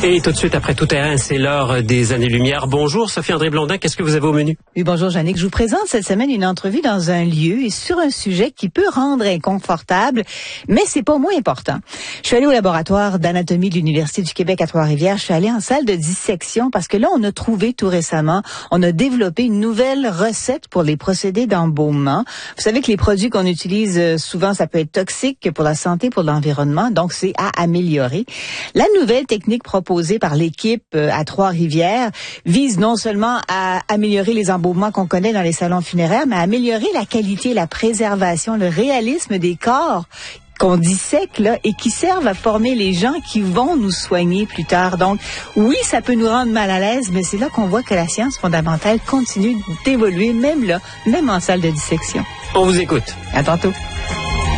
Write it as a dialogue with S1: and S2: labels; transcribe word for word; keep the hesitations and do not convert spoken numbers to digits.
S1: Et tout de suite, après Tout terrain, c'est l'heure des années-lumière. Bonjour, Sophie-André Blondin, qu'est-ce que vous avez au menu?
S2: Oui, bonjour, Jannick. Je vous présente cette semaine une entrevue dans un lieu et sur un sujet qui peut rendre inconfortable, mais c'est pas moins important. Je suis allée au laboratoire d'anatomie de l'Université du Québec à Trois-Rivières. Je suis allée en salle de dissection parce que là, on a trouvé tout récemment, on a développé une nouvelle recette pour les procédés d'embaumement. Vous savez que les produits qu'on utilise souvent, ça peut être toxique pour la santé, pour l'environnement, donc c'est à améliorer. La nouvelle technique proposée par l'équipe à Trois-Rivières vise non seulement à améliorer les embaumements qu'on connaît dans les salons funéraires, mais à améliorer la qualité, la préservation, le réalisme des corps qu'on dissèque là et qui servent à former les gens qui vont nous soigner plus tard. Donc, oui, ça peut nous rendre mal à l'aise, mais c'est là qu'on voit que la science fondamentale continue d'évoluer, même là, même en salle de dissection.
S1: On vous écoute.
S2: À tantôt.